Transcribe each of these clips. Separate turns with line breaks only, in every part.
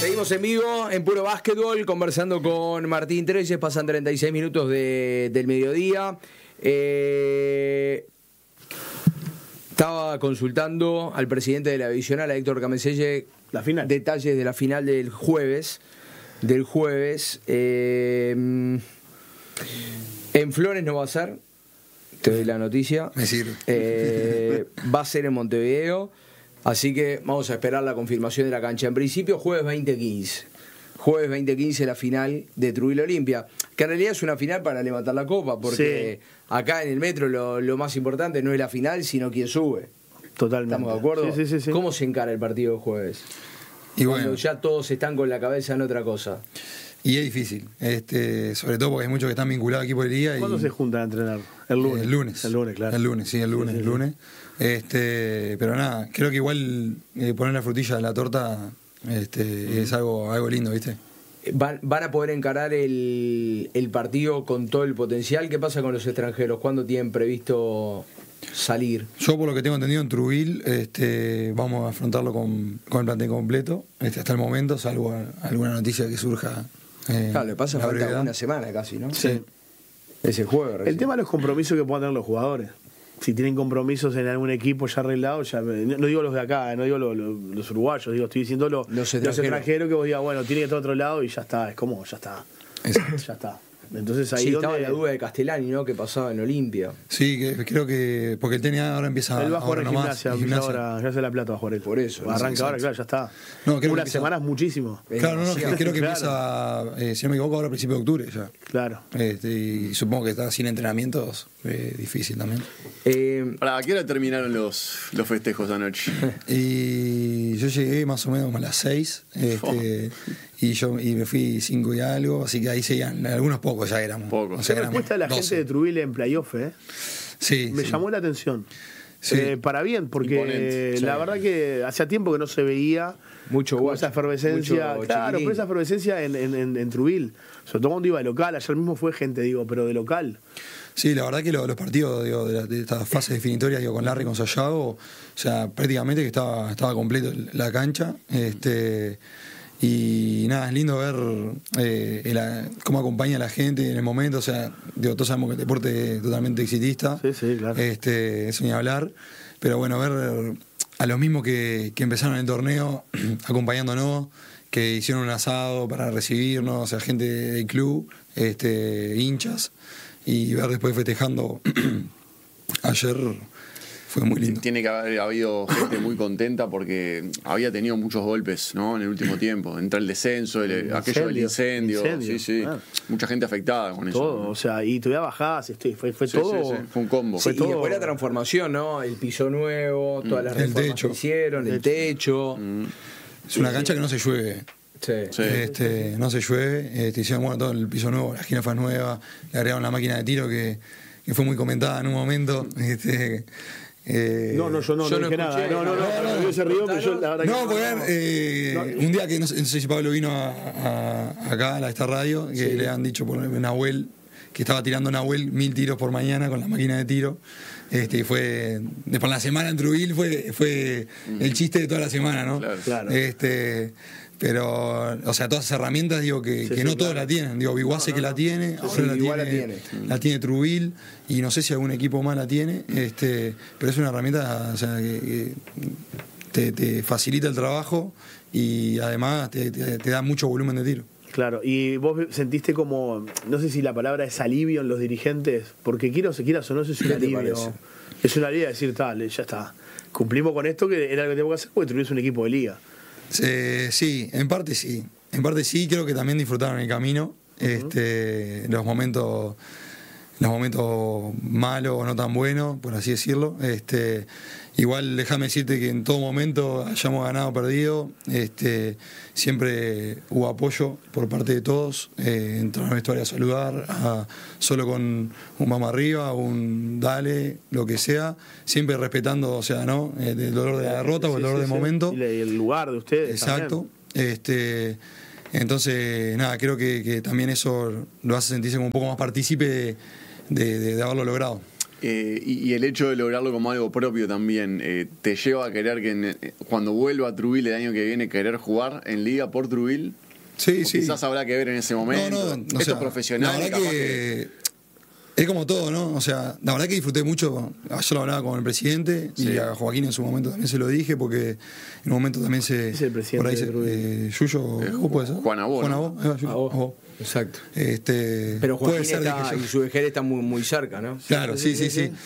Seguimos en vivo, en Puro Básquetbol, conversando con Martín Treyes. Pasan 36 minutos del mediodía. Estaba consultando al presidente de la divisional, a Héctor Cameselle,
la final.
Detalles de la final del jueves. En Flores no va a ser, te doy la noticia.
Me sirve.
Va a ser en Montevideo. Así que vamos a esperar la confirmación de la cancha. En principio, jueves 2015. Jueves 2015 la final de Trujillo Olimpia. Que en realidad es una final para levantar la copa. Porque acá en el Metro lo más importante no es la final, sino quién sube.
Totalmente.
¿Estamos de acuerdo?
Sí.
¿Cómo se encara el partido de jueves?
Y
Cuando
bueno,
ya todos están con la cabeza en otra cosa.
y es difícil. Sobre todo porque hay muchos que están vinculados al equipo de liga.
¿Cuándo se juntan a entrenar? El lunes.
El lunes.
El lunes, claro.
El lunes. Pero nada, creo que igual poner la frutilla de la torta es algo lindo, ¿viste?
¿Van a poder encarar el partido con todo el potencial? ¿Qué pasa con los extranjeros? ¿Cuándo tienen previsto salir?
Yo, por lo que tengo entendido, en Trujillo vamos a afrontarlo con el plantel completo hasta el momento, salvo alguna noticia que surja.
Claro, le pasa falta
brevedad.
una semana casi, ¿no?
Sí.
Ese juego.
El tema de los compromisos que puedan tener los jugadores. Si tienen compromisos en algún equipo ya arreglados, no digo los de acá, no digo los uruguayos, estoy diciendo los extranjeros que vos digas, bueno, tiene que estar a otro lado y ya está, es como, ya está.
Exacto.
Ya está. Entonces ahí
estaba la duda de Castellani, ¿no? Que pasaba en Olimpia.
Sí, creo que porque el TNA ahora empieza
él va a jugar en
Gimnasia.
Ahora Gimnasia de la Plata va a jugar él.
Por eso.
Arranca ahora, claro, ya está.
No, creo
unas semanas muchísimo.
Claro, creo que
Claro.
empieza, si no me equivoco, ahora a principios de octubre ya.
Claro.
Y supongo que está sin entrenamientos, difícil también.
¿A qué hora terminaron los festejos anoche?
Y yo llegué más o menos a las 6 y me fui 5 y algo, así que ahí seguían, algunos pocos ya éramos.
Pocos.
O sea,
La respuesta de la
12.
gente de Trujillo en playoff,
Sí,
me llamó la atención.
Sí.
Para bien, porque
Imponente.
la verdad que hacía tiempo que no se veía
Mucho
como
guacho,
esa efervescencia.
mucho
Claro,
chiquilín.
pero esa efervescencia en Trujillo. Sobre todo cuando iba de local, ayer mismo fue gente, pero de local.
Sí, la verdad que los partidos de estas fases definitorias con Larry, con Sayago, o sea, prácticamente que estaba completo la cancha. Y nada, es lindo ver cómo acompaña a la gente en el momento. O sea, todos sabemos que el deporte es totalmente exitista.
Sí, claro.
Eso ni hablar. Pero bueno, ver a los mismos que empezaron el torneo acompañándonos, que hicieron un asado para recibirnos, o sea, gente del club, hinchas, y ver después festejando ayer fue muy lindo.
Tiene que haber habido gente muy contenta porque había tenido muchos golpes, ¿no? En el último tiempo. Entre el descenso, aquello del incendio. Sí.
Claro.
Mucha gente afectada con eso.
Todo,
¿no?
o sea, y todavía bajadas, fue
Sí,
todo.
sí. Fue un combo.
Sí, y
todo.
después la transformación, ¿no? El piso nuevo, todas las
El
reformas
techo.
que hicieron, el techo.
Es una cancha que no se llueve.
Sí.
Sí.
No se llueve. Hicieron todo el piso nuevo, la esquina fue nueva, le agregaron la máquina de tiro que fue muy comentada en un momento.
Yo no dije nada. No, yo se rió, pero yo la verdad
No,
que
porque un día que no sé si Pablo vino acá a esta radio, que le han dicho por Nahuel, que estaba tirando Nahuel 1000 tiros por mañana con la máquina de tiro. Y fue, después la semana en Trujillo fue el chiste de toda la semana, ¿no?
Claro.
Pero, o sea, todas esas herramientas, digo, que no todos la tienen. Digo, Biguase que la tiene, ahora la tiene Trujillo, y no sé si algún equipo más la tiene, pero es una herramienta, o sea, que te facilita el trabajo y además te da mucho volumen de tiro.
Claro, y vos sentiste como, no sé si la palabra es alivio en los dirigentes, porque quieras o no, eso es un alivio. Es un alivio de decir, tal, ya está. Cumplimos con esto, que era lo que teníamos que hacer, porque tuvimos un equipo de liga.
Sí, en parte sí. En parte sí, creo que también disfrutaron el camino. Los momentos malos o no tan buenos, por así decirlo. Igual déjame decirte que en todo momento hayamos ganado o perdido, siempre hubo apoyo por parte de todos. Entraron al vestuario a saludar, solo con un vamos arriba, un dale, lo que sea, siempre respetando, o sea, ¿no? El dolor de la derrota o el dolor del momento.
Y el lugar de ustedes.
Exacto. Entonces, nada, creo que también eso lo hace sentirse como un poco más partícipe de haberlo logrado.
Y el hecho de lograrlo como algo propio también, ¿te lleva a querer que cuando vuelva a Truville el año que viene, querer jugar en Liga por Truville?
Sí.
Quizás habrá que ver en ese momento. Esto es profesional.
La verdad que es como todo, ¿no? O sea, la verdad que disfruté mucho. Yo lo hablaba con el presidente y a Joaquín en su momento también se lo dije, porque en un momento también se.
Es el presidente
por ahí Yuyo, ¿puede ser?
Juan Abó.
Juan Abó.
Exacto.
Puede
Pero Joaquín
ser
y su vejez está muy cerca, ¿no?
Claro, sí.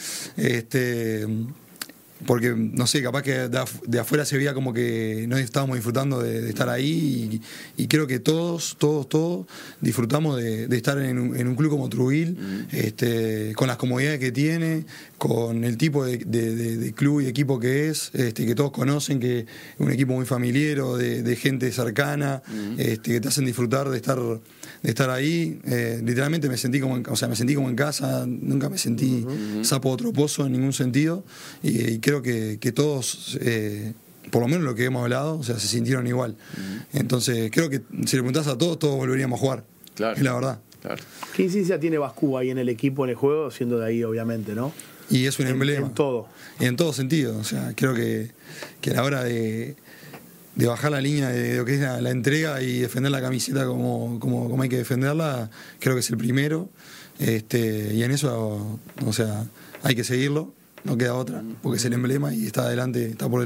Porque, no sé, capaz que de afuera se veía como que no estábamos disfrutando de estar ahí y creo que todos disfrutamos de estar en un club como Truville, con las comodidades que tiene, con el tipo de club y equipo que es, que todos conocen, que es un equipo muy familiero, de gente cercana, que te hacen disfrutar de estar ahí. Literalmente me sentí como en casa, nunca me sentí sapo de otro pozo en ningún sentido, y creo que todos, por lo menos lo que hemos hablado, o sea, se sintieron igual. Entonces creo que si le preguntás a todos volveríamos a jugar. Claro. Es la verdad.
Claro.
¿Qué incidencia tiene Bascú ahí en el equipo, en el juego, siendo de ahí, obviamente, ¿no?
Y es un emblema.
En todo.
En todo sentido. O sea, creo que a la hora de bajar la línea de lo que es la entrega y defender la camiseta como hay que defenderla, creo que es el primero. Y en eso, o sea, hay que seguirlo, no queda otra, porque es el emblema y está adelante, está por delante.